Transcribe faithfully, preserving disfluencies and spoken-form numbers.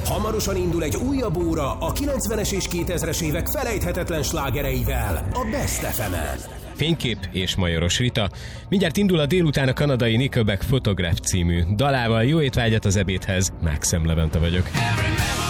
Hamarosan indul egy újabb óra a kilencvenes és kétezres évek felejthetetlen slágereivel a Best ef emen. Fénykép és Majoros Rita. Mindjárt indul a délután a kanadai Nickelback Photograph című dalával. Jó étvágyat az ebédhez, Maxim Levente vagyok.